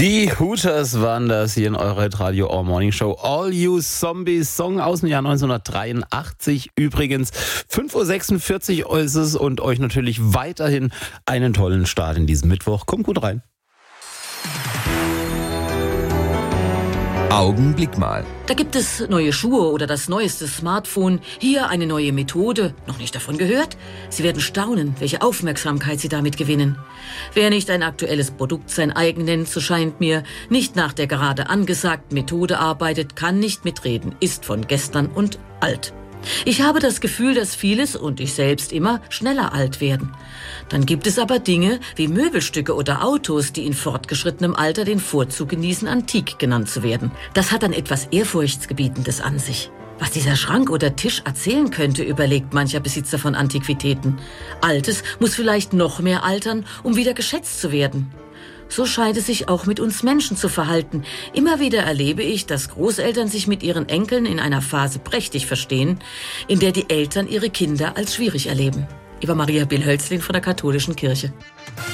Die Hooters waren das hier in eurer Radio All Morning Show. All You Zombies, Song aus dem Jahr 1983. Übrigens 5.46 Uhr ist es und euch natürlich weiterhin einen tollen Start in diesem Mittwoch. Kommt gut rein. Augenblick mal. Da gibt es neue Schuhe oder das neueste Smartphone. Hier eine neue Methode. Noch nicht davon gehört? Sie werden staunen, welche Aufmerksamkeit Sie damit gewinnen. Wer nicht ein aktuelles Produkt sein eigen nennt, so scheint mir, nicht nach der gerade angesagten Methode arbeitet, kann nicht mitreden, ist von gestern und alt. Ich habe das Gefühl, dass vieles und ich selbst immer schneller alt werden. Dann gibt es aber Dinge wie Möbelstücke oder Autos, die in fortgeschrittenem Alter den Vorzug genießen, antik genannt zu werden. Das hat dann etwas Ehrfurchtsgebietendes an sich. Was dieser Schrank oder Tisch erzählen könnte, überlegt mancher Besitzer von Antiquitäten. Altes muss vielleicht noch mehr altern, um wieder geschätzt zu werden. So scheint es sich auch mit uns Menschen zu verhalten. Immer wieder erlebe ich, dass Großeltern sich mit ihren Enkeln in einer Phase prächtig verstehen, in der die Eltern ihre Kinder als schwierig erleben. Eva Maria Bill-Hölzlin von der Katholischen Kirche.